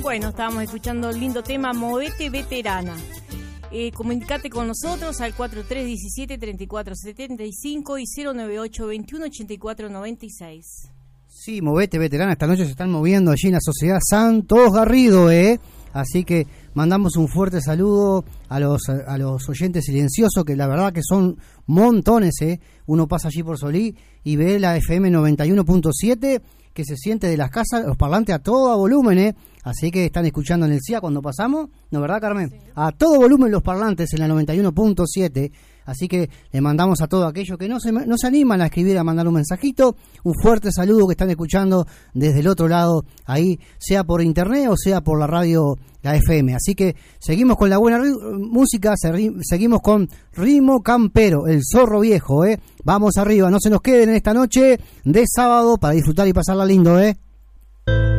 Bueno, estábamos escuchando el lindo tema Movete Veterana. Comunicate con nosotros al 4317-3475 y 098-2184-96. Sí, Movete Veterana, esta noche se están moviendo allí en la Sociedad Santos Garrido, Así que mandamos un fuerte saludo a los oyentes silenciosos, que la verdad que son montones, Uno pasa allí por Solí y ve la FM 91.7, que se siente de las casas, los parlantes a todo volumen, Así que están escuchando en el CIA cuando pasamos, ¿no, verdad, Carmen? Sí. A todo volumen los parlantes en la 91.7. Así que le mandamos a todos aquellos que no se animan a escribir, a mandar un mensajito, un fuerte saludo, que están escuchando desde el otro lado, ahí, sea por internet o sea por la radio, la FM. Así que seguimos con la buena música, seguimos con Ritmo Campero, el zorro viejo, Vamos arriba, no se nos queden en esta noche de sábado para disfrutar y pasarla lindo,